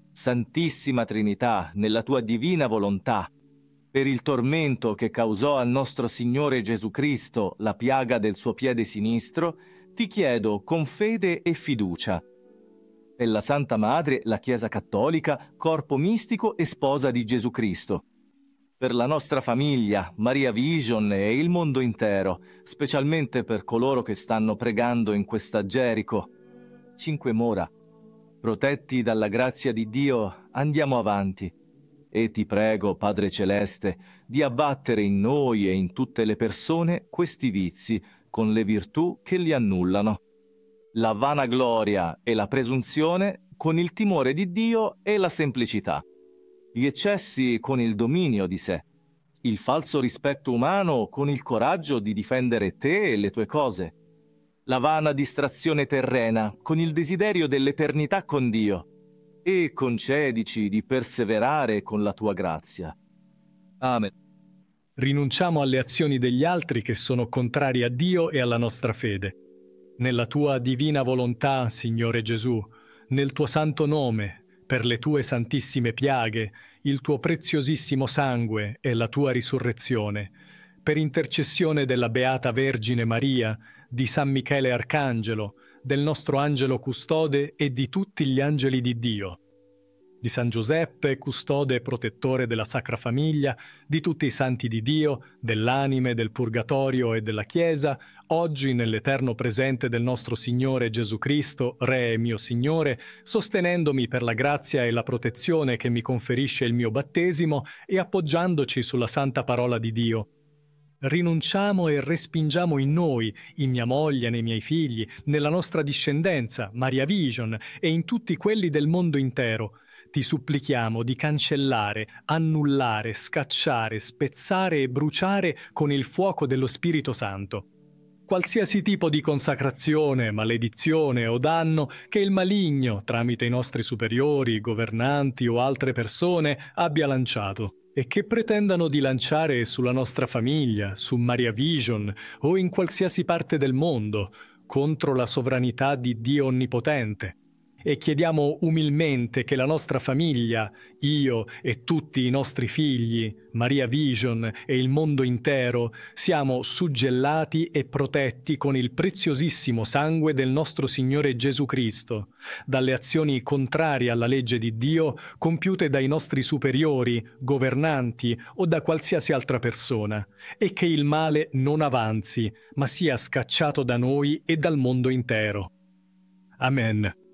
Santissima Trinità, nella tua divina volontà, per il tormento che causò al nostro Signore Gesù Cristo la piaga del suo piede sinistro, ti chiedo con fede e fiducia. Per la Santa Madre, la Chiesa Cattolica, corpo mistico e sposa di Gesù Cristo. Per la nostra famiglia, Maria Vision e il mondo intero, specialmente per coloro che stanno pregando in questa Gerico. 5 Mora. Protetti dalla grazia di Dio, andiamo avanti. E ti prego, Padre Celeste, di abbattere in noi e in tutte le persone questi vizi con le virtù che li annullano. La vanagloria e la presunzione con il timore di Dio e la semplicità. Gli eccessi con il dominio di sé. Il falso rispetto umano con il coraggio di difendere te e le tue cose. La vana distrazione terrena con il desiderio dell'eternità con Dio. E concedici di perseverare con la tua grazia. Amen. Rinunciamo alle azioni degli altri che sono contrarie a Dio e alla nostra fede. Nella tua divina volontà, Signore Gesù, nel tuo santo nome, per le tue santissime piaghe, il tuo preziosissimo sangue e la tua risurrezione, per intercessione della Beata Vergine Maria, di San Michele Arcangelo, del nostro angelo custode e di tutti gli angeli di Dio, di San Giuseppe, custode e protettore della Sacra Famiglia, di tutti i santi di Dio, dell'anime, del purgatorio e della Chiesa, oggi nell'eterno presente del nostro Signore Gesù Cristo, Re e mio Signore, sostenendomi per la grazia e la protezione che mi conferisce il mio battesimo e appoggiandoci sulla santa parola di Dio. Rinunciamo e respingiamo in noi, in mia moglie, nei miei figli, nella nostra discendenza, Maria Vision, e in tutti quelli del mondo intero. Ti supplichiamo di cancellare, annullare, scacciare, spezzare e bruciare con il fuoco dello Spirito Santo qualsiasi tipo di consacrazione, maledizione o danno che il maligno, tramite i nostri superiori, governanti o altre persone, abbia lanciato e che pretendano di lanciare sulla nostra famiglia, su Maria Vision o in qualsiasi parte del mondo, contro la sovranità di Dio Onnipotente. E chiediamo umilmente che la nostra famiglia, io e tutti i nostri figli, Maria Vision e il mondo intero, siamo suggellati e protetti con il preziosissimo sangue del nostro Signore Gesù Cristo, dalle azioni contrarie alla legge di Dio compiute dai nostri superiori, governanti o da qualsiasi altra persona, e che il male non avanzi, ma sia scacciato da noi e dal mondo intero. Amen.